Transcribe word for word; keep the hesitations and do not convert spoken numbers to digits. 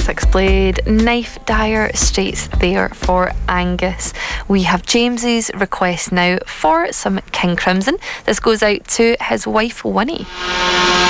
Six Blade, Knife, Dire Straits there for Angus. We have James's request now for some King Crimson. This goes out to his wife Winnie.